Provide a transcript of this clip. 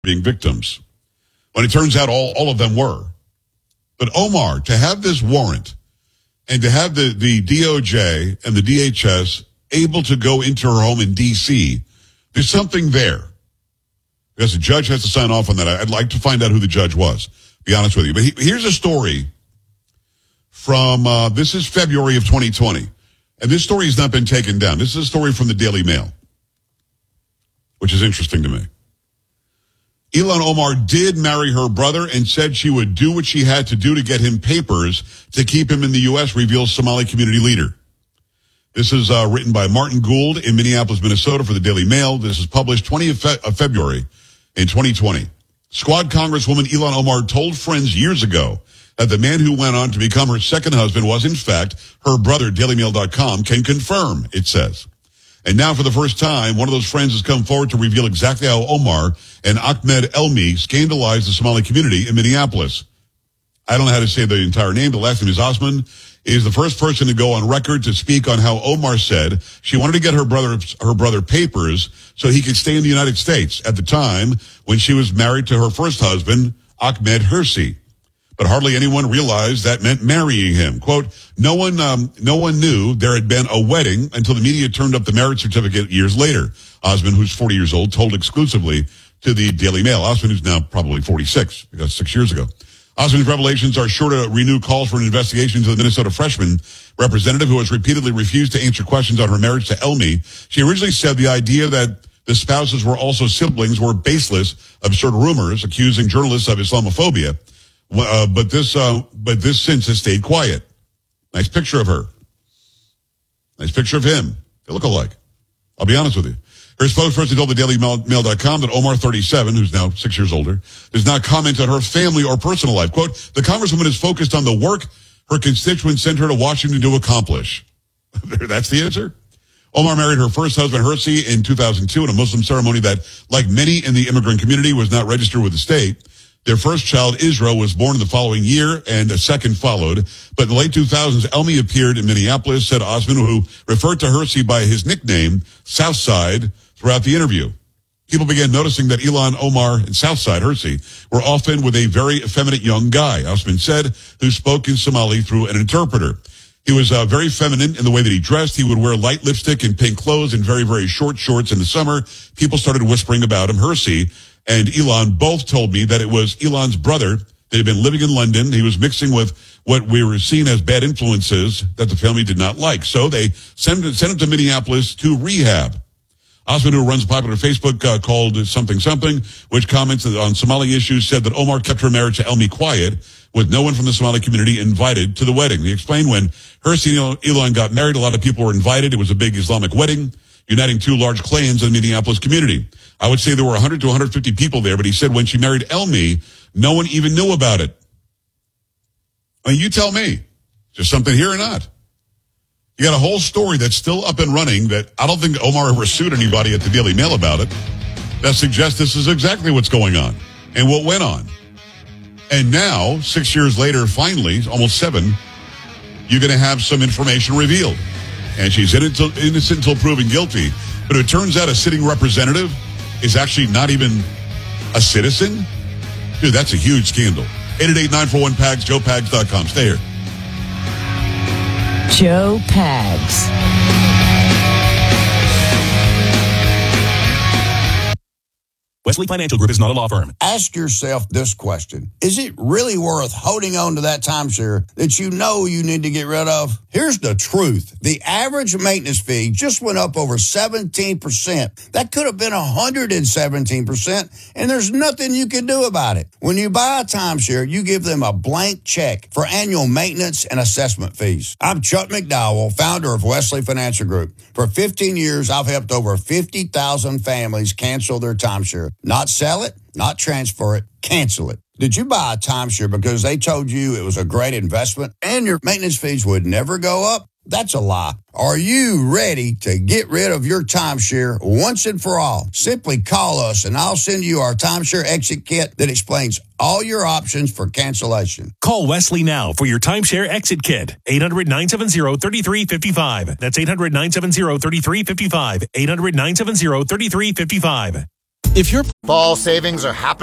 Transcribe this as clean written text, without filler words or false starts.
being victims. When it turns out all of them were. But Omar, to have this warrant and to have the DOJ and the DHS able to go into her home in D.C., there's something there. Because the judge has to sign off on that. I'd like to find out who the judge was, be honest with you. But here's a story from, this is February of 2020. And this story has not been taken down. This is a story from the Daily Mail, which is interesting to me. Ilhan Omar did marry her brother and said she would do what she had to do to get him papers to keep him in the U.S., reveals Somali community leader. This is written by Martin Gould in Minneapolis, Minnesota for the Daily Mail. This is published 20th of February in 2020. Squad Congresswoman Ilhan Omar told friends years ago that the man who went on to become her second husband was, in fact, her brother. DailyMail.com can confirm, it says. And now, for the first time, one of those friends has come forward to reveal exactly how Omar and Ahmed Elmi scandalized the Somali community in Minneapolis. I don't know how to say the entire name. The last name is Osman. Is the first person to go on record to speak on how Omar said she wanted to get her brother papers so he could stay in the United States at the time when she was married to her first husband, Ahmed Hirsi. But hardly anyone realized that meant marrying him. Quote, no one knew there had been a wedding until the media turned up the marriage certificate years later. Osman, who's 40 years old, told exclusively to the Daily Mail. Osman, who's now probably 46, because 6 years ago. Osman's revelations are sure to renew calls for an investigation into the Minnesota freshman representative who has repeatedly refused to answer questions on her marriage to Elmi. She originally said the idea that the spouses were also siblings were baseless, absurd rumors accusing journalists of Islamophobia. But this since has stayed quiet. Nice picture of her. Nice picture of him. They look alike. I'll be honest with you. Her spokesperson told the DailyMail.com that Omar, 37, who's now 6 years older, does not comment on her family or personal life. Quote, the Congresswoman is focused on the work her constituents sent her to Washington to accomplish. That's the answer. Omar married her first husband, Hirsi, in 2002 in a Muslim ceremony that, like many in the immigrant community, was not registered with the state. Their first child, Israel, was born in the following year, and a second followed. But in the late 2000s, Elmi appeared in Minneapolis, said Osman, who referred to Hirsi by his nickname, Southside, throughout the interview. People began noticing that Ilhan Omar and Southside, Hirsi, were often with a very effeminate young guy, Osman said, who spoke in Somali through an interpreter. He was very feminine in the way that he dressed. He would wear light lipstick and pink clothes and very, very short shorts in the summer. People started whispering about him. Hirsi and Ilhan both told me that it was Ilhan's brother that had been living in London. He was mixing with what we were seeing as bad influences that the family did not like. So they sent him to Minneapolis to rehab. Osman, who runs a popular Facebook called Something Something, which comments on Somali issues, said that Omar kept her marriage to Elmi quiet, with no one from the Somali community invited to the wedding. He explained when Hirsi and Ilhan got married, a lot of people were invited. It was a big Islamic wedding, uniting two large clans in the Minneapolis community. I would say there were 100 to 150 people there, but he said when she married Elmi, no one even knew about it. I mean, you tell me, is there something here or not? You got a whole story that's still up and running that I don't think Omar ever sued anybody at the Daily Mail about it, that suggests this is exactly what's going on and what went on. And now, 6 years later, finally, almost 7, you're going to have some information revealed. And she's innocent until proven guilty. But it turns out a sitting representative is actually not even a citizen. Dude, that's a huge scandal. 888-941-PAGS, JoePags.com. Stay here. Joe Pags. Wesley Financial Group is not a law firm. Ask yourself this question. Is it really worth holding on to that timeshare that you know you need to get rid of? Here's the truth. The average maintenance fee just went up over 17%. That could have been 117%, and there's nothing you can do about it. When you buy a timeshare, you give them a blank check for annual maintenance and assessment fees. I'm Chuck McDowell, founder of Wesley Financial Group. For 15 years, I've helped over 50,000 families cancel their timeshare. Not sell it, not transfer it, cancel it. Did you buy a timeshare because they told you it was a great investment and your maintenance fees would never go up? That's a lie. Are you ready to get rid of your timeshare once and for all? Simply call us and I'll send you our timeshare exit kit that explains all your options for cancellation. Call Wesley now for your timeshare exit kit. 800-970-3355. That's 800-970-3355. 800-970-3355. If your Fall savings are happening